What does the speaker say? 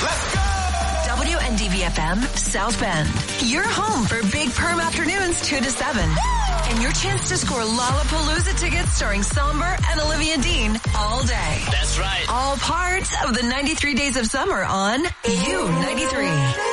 Let's go! WNDV-FM, South Bend. Your home for Big Perm afternoons 2 to 7. And your chance to score Lollapalooza tickets starring Somber and Olivia Dean all day. That's right. All part of the 93 Days of Summer on U93.